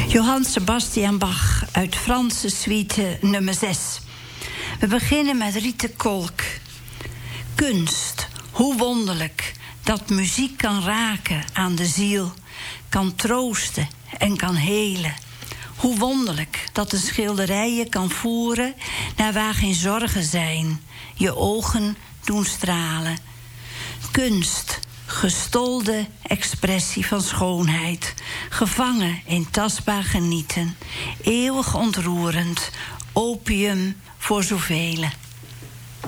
Johann Sebastian Bach uit Franse suite nummer 6. We beginnen met Riete Kolk. Kunst, hoe wonderlijk dat muziek kan raken aan de ziel, kan troosten en kan helen. Hoe wonderlijk dat de schilderij je kan voeren naar waar geen zorgen zijn, je ogen doen stralen. Kunst, gestolde expressie van schoonheid, gevangen in tastbaar genieten, eeuwig ontroerend, opium voor zoveel.